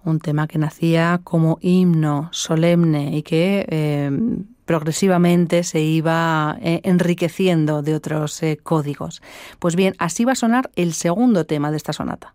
un tema que nacía como himno solemne y que progresivamente se iba enriqueciendo de otros códigos. Pues bien, así va a sonar el segundo tema de esta sonata.